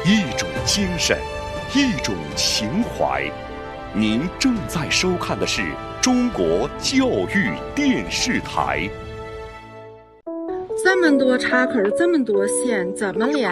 一种精神，一种情怀。您正在收看的是中国教育电视台。 这么多插口，这么多线，怎么连？